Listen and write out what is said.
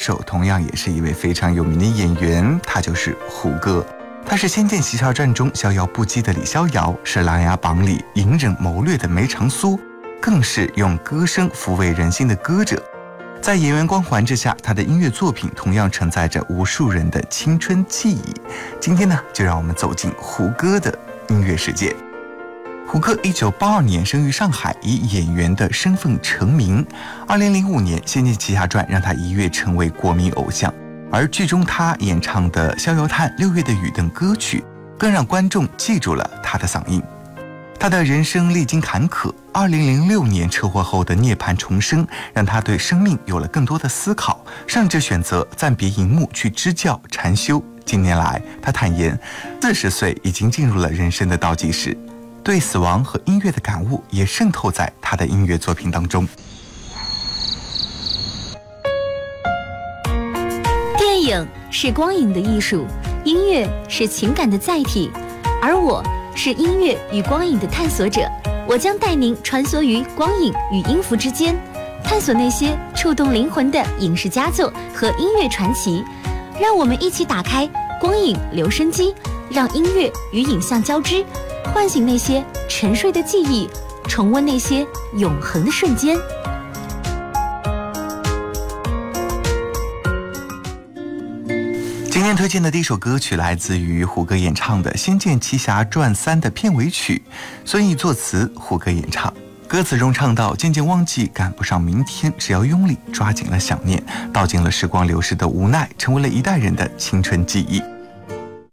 手同样也是一位非常有名的演员，他就是胡歌。他是《仙剑奇侠传》中逍遥不羁的李逍遥，是《琅琊榜》里隐忍谋略的梅长苏，更是用歌声抚慰人心的歌者。在演员光环之下，他的音乐作品同样承载着无数人的青春记忆。今天呢，就让我们走进胡歌的音乐世界。胡歌1982年生于上海，以演员的身份成名。2005年《仙剑奇侠传》让他一跃成为国民偶像，而剧中他演唱的《逍遥叹》《六月的雨》等歌曲，更让观众记住了他的嗓音。他的人生历经坎坷，2006年车祸后的涅槃重生，让他对生命有了更多的思考，甚至选择暂别荧幕去支教禅修。近年来，他坦言，40岁已经进入了人生的倒计时。对死亡和音乐的感悟也渗透在他的音乐作品当中。 电影是光影的艺术，音乐是情感的载体，而我是音乐与光影的探索者。我将带您穿梭于光影与音符之间，探索那些触动灵魂的影视佳作和音乐传奇。让我们一起打开光影留声机，让音乐与影像交织，唤醒那些沉睡的记忆，重温那些永恒的瞬间。 今天推荐的第一首歌曲来自于胡歌演唱的《仙剑奇侠传3》的片尾曲，孙毅作词，胡歌演唱。歌词中唱到：渐渐忘记赶不上明天，只要用力抓紧了想念，道尽了时光流逝的无奈，成为了一代人的青春记忆。